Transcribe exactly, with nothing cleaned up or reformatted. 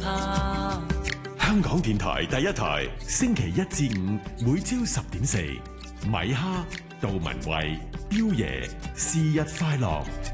他。 香港電台第一台，星期一至五每朝十點四，米哈、杜文慧、彪爺，是日快樂。